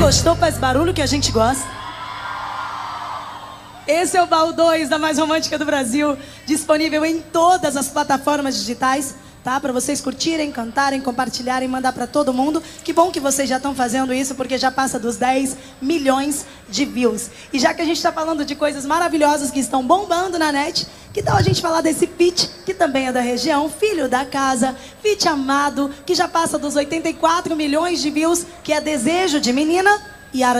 gostou, faz barulho que a gente gosta. Esse é o Baú 2 da Mais Romântica do Brasil, disponível em todas as plataformas digitais, tá? Para vocês curtirem, cantarem, compartilharem, mandar para todo mundo. Que bom que vocês já estão fazendo isso, porque já passa dos 10 milhões de views. E já que a gente está falando de coisas maravilhosas que estão bombando na net, que tal a gente falar desse feat, que também é da região, filho da casa, feat amado, que já passa dos 84 milhões de views, que é Desejo de Menina, Yara